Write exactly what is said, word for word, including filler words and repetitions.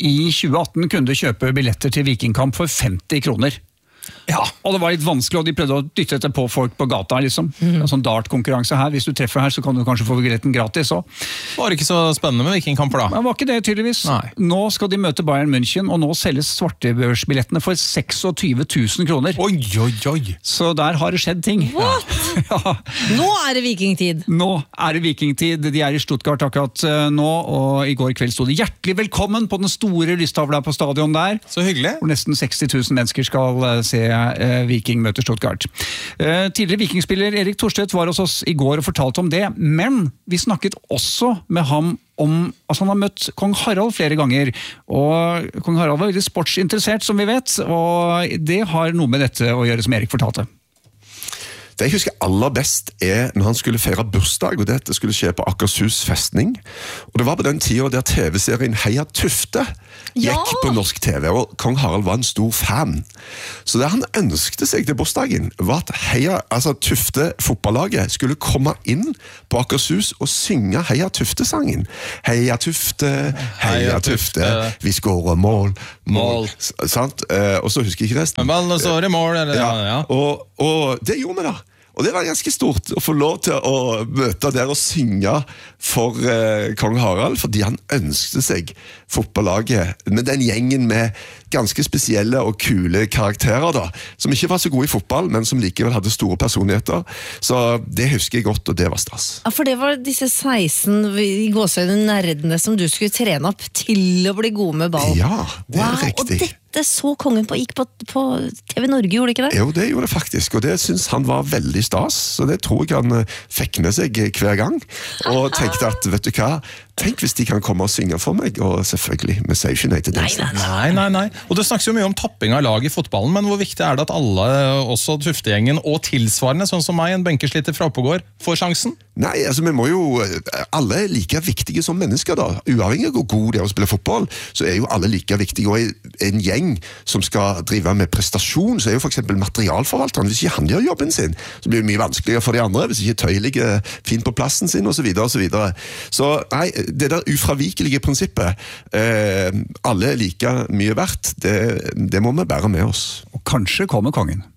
i tjue atten kunne du kjøpe billetter til Vikingkamp for femti kroner. Ja, og det var litt vanskelig, og de prøvde å dytte etter på folk på gata, liksom. Mm. En sånn dart-konkurranse her. Hvis du treffer her, så kan du kanskje få billetten gratis også. Var det ikke så spennende med Vikingkamper da? Det var ikke det, tydeligvis. Nei. Nå skal de møte Bayern München, og nå selges svartebørsbillettene for tjueseks tusen kroner. Oi, oi, oi! Så der har det skjedd ting. What? Ja. Nå er det vikingtid! Nå er det vikingtid. De er i Stuttgart akkurat nå, og i går kveld stod det hjertelig velkommen på den store lystavla på stadion der. Så hyggelig. Hvor nesten seksti tusen mennesker skal se eh, Viking møter Stuttgart. Eh, tidligere vikingspiller Erik Thorstvedt var hos oss i går og fortalte om det, men vi snakket også med ham om, altså han har møtt kong Harald flere ganger, og kong Harald var veldig sportsinteressert, som vi vet, og det har noe med dette å gjøre, som Erik fortalte. Det jeg husker aller best er når han skulle feire bursdag, og dette skulle skje på Akershus festning. Og det var på den tiden der T V-serien Heia Tufte gikk ja! På norsk T V, og kong Harald var en stor fan. Så det han ønskte seg til bursdagen var at Heia, altså Tufte fotballaget skulle komme inn på Akershus og synge Heia Tufte-sangen. Heia Tufte, Heia Tufte, vi skårer mål, mål. Sant? Og så husker jeg ikke resten. Men ballen står i mål, eller? Ja, ja. Og, og det gjorde vi da. Og det var ganske stort å få lov til å møte der og synge for eh, kong Harald, fordi han ønsket seg fotballaget med den gjengen med ganske spesielle og kule karakterer da, som ikke var så gode i fotball, men som likevel hadde store personligheter. Så det husker jeg godt, og det var stas. Ja, for det var disse seksten i gåsøyne nerdene som du skulle trene opp til å bli gode med ball. Ja, det er wow, riktig. Og dette så kongen på, gikk på, på T V Norge, gjorde det ikke det? Jo, det gjorde det faktisk, og det synes han var veldig stas, så det tror jeg han fikk med seg hver gang, og tenkte at, vet du hva, tenk hvis de kan komme og synge for meg, og selvfølgelig, vi sier ikke nei til det. Nei, nei, nei. Og det snakkes jo mye om tapping av lag i fotballen, men hvor viktig er det at alle, også Tuftegjengen og tilsvarende, sånn som meg, en benkerslitter fra Oppegård, får sjansen? Nei, altså vi må jo, alle er like viktige som mennesker da, uavhengig av hvor god de er å spille fotball, så er jo alle like viktige, og i en gjeng som skal drive med prestasjon, så er jo for eksempel materialforvalteren, hvis ikke han gjør jobben sin, så blir det mye vanskeligere for de andre, hvis ikke Tøy ligger fint på plassen sin, og så videre, og så videre. Så nei, det der ufravikelige prinsippet, eh, alle er like mye verdt, det, det må vi bære med oss. Og kanskje kommer kongen.